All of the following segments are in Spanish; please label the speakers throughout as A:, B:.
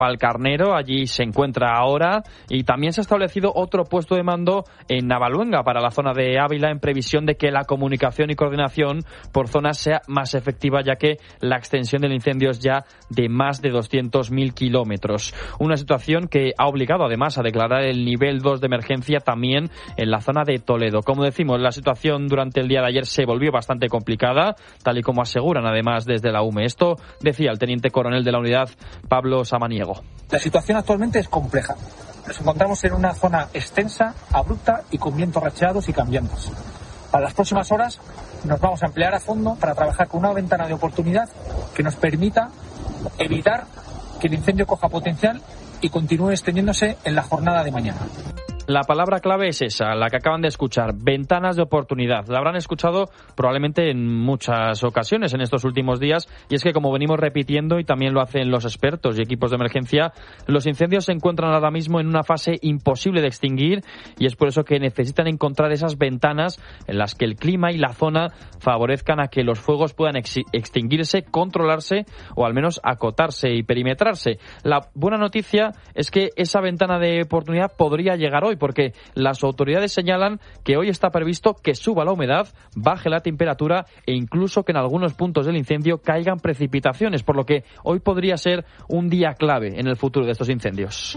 A: Valcarnero, allí se encuentra ahora, y también se ha establecido otro puesto de mando en Navaluenga para la zona de Ávila en previsión de que la comunicación y coordinación por zonas sea más efectiva, ya que la extensión del incendio es ya de más de 200.000 kilómetros. Una situación que ha obligado además a declarar el nivel 2 de emergencia también en la zona de Toledo. Como decimos, la situación durante el día de ayer se volvió bastante complicada, tal y como aseguran además desde la UME. Esto decía el teniente coronel de la unidad, Pablo Samaniego.
B: La situación actualmente es compleja. Nos encontramos en una zona extensa, abrupta y con vientos racheados y cambiantes. Para las próximas horas nos vamos a emplear a fondo para trabajar con una ventana de oportunidad que nos permita evitar que el incendio coja potencial y continúe extendiéndose en la jornada de mañana.
A: La palabra clave es esa, la que acaban de escuchar, ventanas de oportunidad. La habrán escuchado probablemente en muchas ocasiones en estos últimos días, y es que, como venimos repitiendo y también lo hacen los expertos y equipos de emergencia, los incendios se encuentran ahora mismo en una fase imposible de extinguir, y es por eso que necesitan encontrar esas ventanas en las que el clima y la zona favorezcan a que los fuegos puedan extinguirse, controlarse o al menos acotarse y perimetrarse. La buena noticia es que esa ventana de oportunidad podría llegar hoy, porque las autoridades señalan que hoy está previsto que suba la humedad, baje la temperatura e incluso que en algunos puntos del incendio caigan precipitaciones, por lo que hoy podría ser un día clave en el futuro de estos incendios.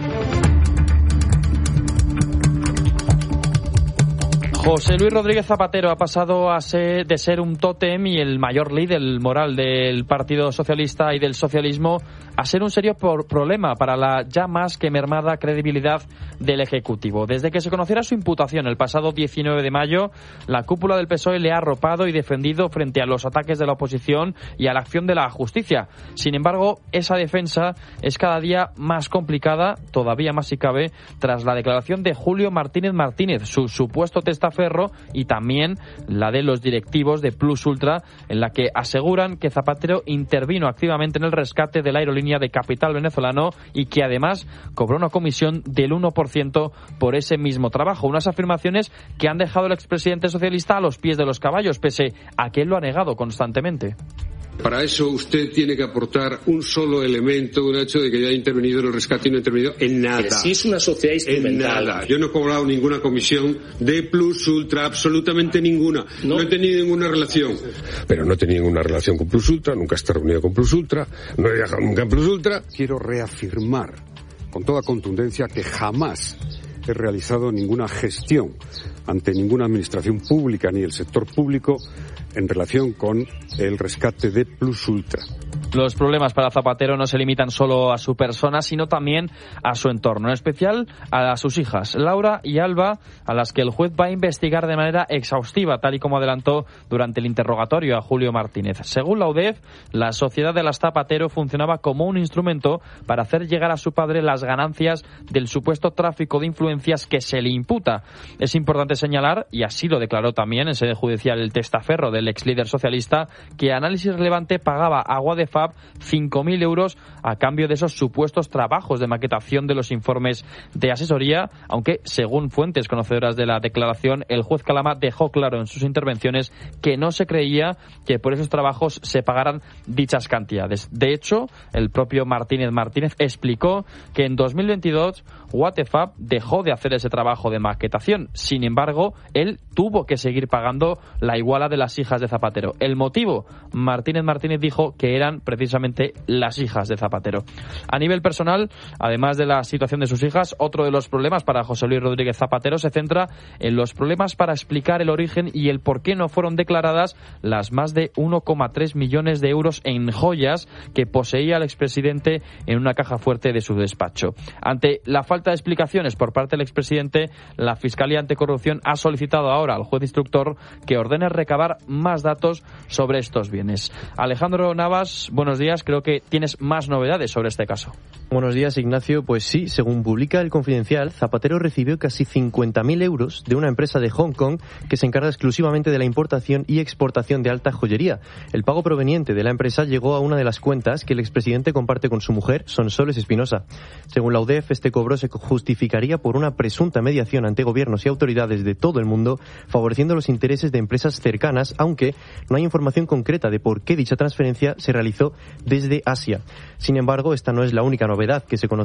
A: José Luis Rodríguez Zapatero ha pasado de ser un tótem y el mayor líder moral del Partido Socialista y del socialismo a ser un serio problema para la ya más que mermada credibilidad del Ejecutivo. Desde que se conociera su imputación el pasado 19 de mayo, la cúpula del PSOE le ha arropado y defendido frente a los ataques de la oposición y a la acción de la justicia. Sin embargo, esa defensa es cada día más complicada, todavía más si cabe, tras la declaración de Julio Martínez Martínez, su supuesto testaferro, y también la de los directivos de Plus Ultra, en la que aseguran que Zapatero intervino activamente en el rescate de la aerolínea de capital venezolano y que además cobró una comisión del 1% por ese mismo trabajo. Unas afirmaciones que han dejado al expresidente socialista a los pies de los caballos, pese a que él lo ha negado constantemente.
C: Para eso usted tiene que aportar un solo elemento, un hecho de que ya ha intervenido en el rescate y no ha intervenido en nada.
D: Que si es una sociedad instrumental.
C: En nada. Yo no he cobrado ninguna comisión de Plus Ultra, absolutamente ninguna. No he tenido ninguna relación. Pero no he tenido ninguna relación con Plus Ultra, nunca he estado reunido con Plus Ultra, no he viajado nunca en Plus Ultra. Quiero reafirmar con toda contundencia que jamás he realizado ninguna gestión ante ninguna administración pública ni el sector público en relación con el rescate de Plus Ultra.
A: Los problemas para Zapatero no se limitan solo a su persona, sino también a su entorno, en especial a sus hijas, Laura y Alba, a las que el juez va a investigar de manera exhaustiva, tal y como adelantó durante el interrogatorio a Julio Martínez. Según la UDEF, la sociedad de las Zapatero funcionaba como un instrumento para hacer llegar a su padre las ganancias del supuesto tráfico de influencias que se le imputa. Es importante señalar, y así lo declaró también en sede judicial el testaferro del ex líder socialista, que Análisis Relevante pagaba a Guadefab 5.000 euros a cambio de esos supuestos trabajos de maquetación de los informes de asesoría, aunque según fuentes conocedoras de la declaración, el juez Calama dejó claro en sus intervenciones que no se creía que por esos trabajos se pagaran dichas cantidades. De hecho, el propio Martínez explicó que en 2022 Guadefab dejó de hacer ese trabajo de maquetación. Sin embargo, él tuvo que seguir pagando la iguala de las hijas de Zapatero. El motivo, Martínez dijo que eran precisamente las hijas de Zapatero. A nivel personal, además de la situación de sus hijas, otro de los problemas para José Luis Rodríguez Zapatero se centra en los problemas para explicar el origen y el por qué no fueron declaradas las más de 1,3 millones de euros en joyas que poseía el expresidente en una caja fuerte de su despacho. Ante la falta de explicaciones por parte del expresidente, la Fiscalía Anticorrupción ha solicitado ahora al juez instructor que ordene recabar más datos sobre estos bienes. Alejandro Navas, buenos días. Creo que tienes más novedades sobre este caso.
E: Buenos días, Ignacio. Pues sí, según publica El Confidencial, Zapatero recibió casi 50.000 euros de una empresa de Hong Kong que se encarga exclusivamente de la importación y exportación de alta joyería. El pago proveniente de la empresa llegó a una de las cuentas que el expresidente comparte con su mujer, Sonsoles Espinosa. Según la UDEF, este cobro se justificaría por una presunta mediación ante gobiernos y autoridades de todo el mundo, favoreciendo los intereses de empresas cercanas, aunque no hay información concreta de por qué dicha transferencia se realizó desde Asia. Sin embargo, esta no es la única novedad que se conoce